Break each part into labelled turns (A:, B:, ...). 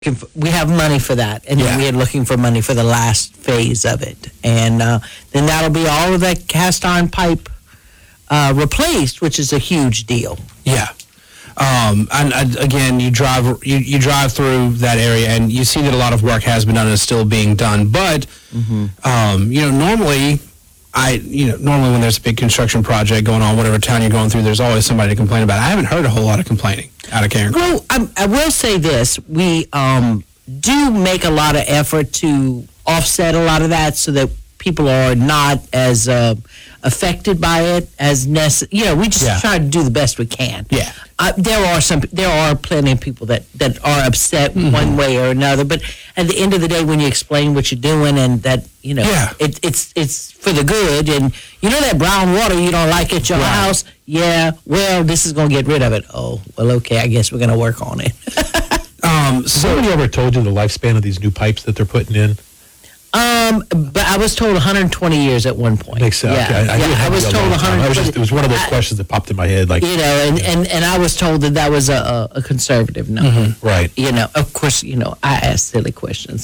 A: we have money for that, and we are looking for money for the last phase of it, and then that'll be all of that cast iron pipe replaced, which is a huge deal.
B: Yeah. And again, you drive through that area, and you see that a lot of work has been done and is still being done. But normally when there's a big construction project going on, whatever town you're going through, there's always somebody to complain about. I haven't heard a whole lot of complaining out of Karen.
A: Well, I will say this: we do make a lot of effort to offset a lot of that, so that people are not as affected by it as necessary. We just try to do the best we can.
B: Yeah.
A: There are plenty of people that are upset one way or another, but at the end of the day, when you explain what you're doing and that it's for the good, and that brown water you don't like at your house, this is going to get rid of it. Oh, well, okay, I guess we're going to work on it.
C: Somebody ever told you the lifespan of these new pipes that they're putting in?
A: But I was told 120 years at one point.
C: Makes sense.
A: I was told 120.
C: It was one of those questions that popped in my head.
A: And I was told that was a conservative number.
C: Right.
A: Of course, I ask silly questions.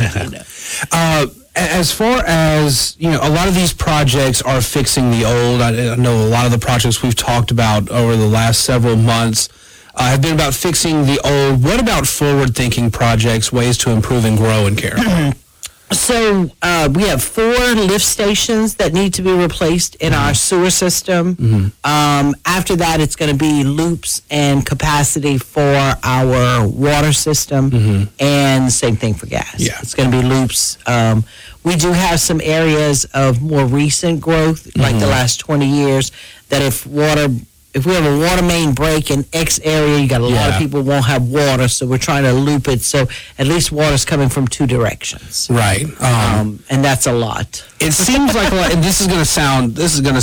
B: As far as, a lot of these projects are fixing the old. I know a lot of the projects we've talked about over the last several months have been about fixing the old. What about forward-thinking projects, ways to improve and grow in Carencro?
A: So we have 4 lift stations that need to be replaced in our sewer system. After that, it's going to be loops and capacity for our water system, and same thing for gas. It's going to be loops. We do have some areas of more recent growth, like the last 20 years, that if we have a water main break in X area, you got a lot of people won't have water, so we're trying to loop it so at least water's coming from 2 directions.
B: Right.
A: And that's a lot.
B: It seems like a lot, and this is going to sound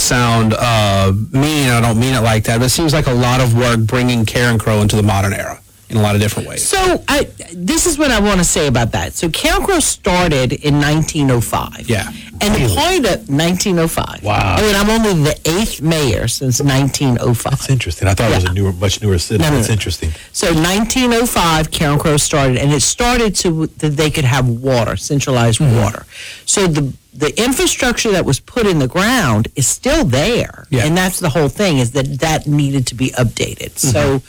B: mean, I don't mean it like that, but it seems like a lot of work bringing Carencro into the modern era in a lot of different ways.
A: So this is what I want to say about that. So Carencro started in 1905.
B: Yeah.
A: And the point of 1905.
C: Wow.
A: I'm only the 8th mayor since 1905.
C: That's interesting. I thought it was a much newer city. That's interesting.
A: So 1905, Carencro started, and it started so that they could have water, centralized water. So the infrastructure that was put in the ground is still there.
B: Yeah.
A: And that's the whole thing, is that needed to be updated. So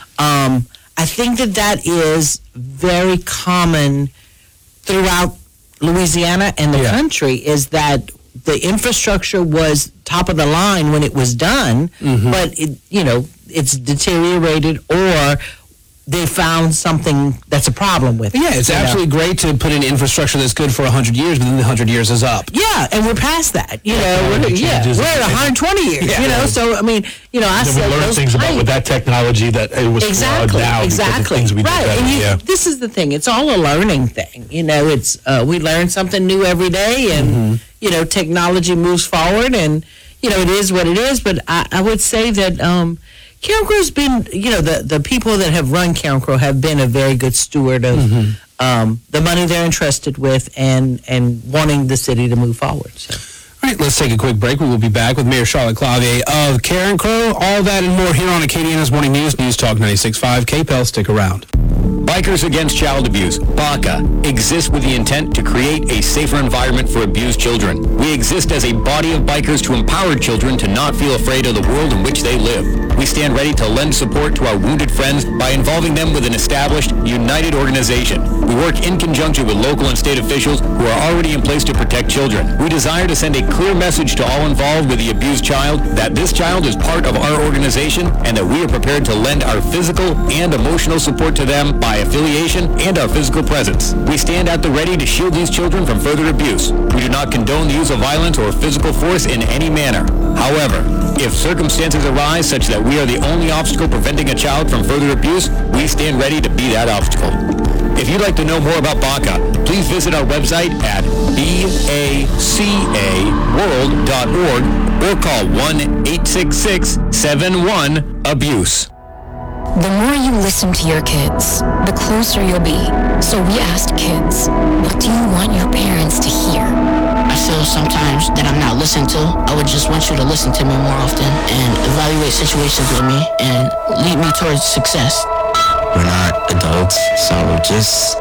A: I think that is very common throughout Louisiana and the country, is that the infrastructure was top of the line when it was done, but it's deteriorated, or they found something that's a problem with it.
B: Yeah, it's absolutely great to put in infrastructure that's good for 100 years, but then the 100 years is up.
A: Yeah, and we're past that. We're at 120 years. So I mean, I said
C: we learn things about with that technology that it was flawed now because of things we did better.
A: And this is the thing; it's all a learning thing. It's we learn something new every day, and technology moves forward, and it is what it is. But I would say that Carencro's been, the people that have run Carencro have been a very good steward of the money they're entrusted with, and wanting the city to move forward. So.
B: All right, let's take a quick break. We will be back with Mayor Charlotte Clavier of Carencro. All that and more here on Acadiana's Morning News, News Talk 96.5 KPEL. Stick around.
D: Bikers Against Child Abuse, BACA, exists with the intent to create a safer environment for abused children. We exist as a body of bikers to empower children to not feel afraid of the world in which they live. We stand ready to lend support to our wounded friends by involving them with an established, united organization. We work in conjunction with local and state officials who are already in place to protect children. We desire to send a clear message to all involved with the abused child that this child is part of our organization, and that we are prepared to lend our physical and emotional support to them by affiliation and our physical presence. We stand at the ready to shield these children from further abuse. We do not condone the use of violence or physical force in any manner. However, if circumstances arise such that we are the only obstacle preventing a child from further abuse, we stand ready to be that obstacle. If you'd like to know more about BACA, please visit our website at bacaworld.org or call 1-866-71-ABUSE.
E: The more you listen to your kids, the closer you'll be. So we asked kids, what do you want your parents to hear?
F: I feel sometimes that I'm not listened to. I would just want you to listen to me more often and evaluate situations with me and lead me towards success.
G: we're not adults, so just